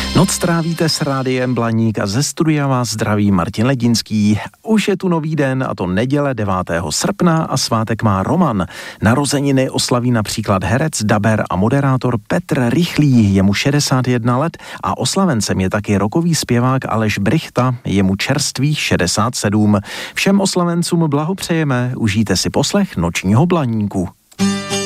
Noc trávíte s Rádiem Blaník a ze studia vás zdraví Martin Ledinský. Už je tu nový den, a to neděle 9. srpna a svátek má Roman. Narozeniny oslaví například herec, daber a moderátor Petr Rychlý, je mu 61 let, a oslavencem je taky rockový zpěvák Aleš Brychta, je mu čerstvých 67. Všem oslavencům blahopřejeme, užijte si poslech Nočního Blaníku.